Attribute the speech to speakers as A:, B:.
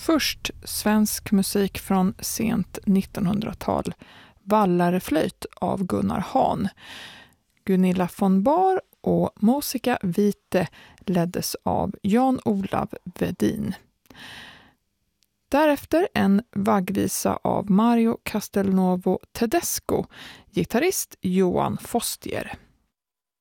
A: Först svensk musik från sent 1900-tal, Vallareflöjt av Gunnar Hahn. Gunilla von Bar och Musica Vitae leddes av Jan-Olav Wedin. Därefter en vaggvisa av Mario Castelnuovo Tedesco, gitarrist Johan Fostier.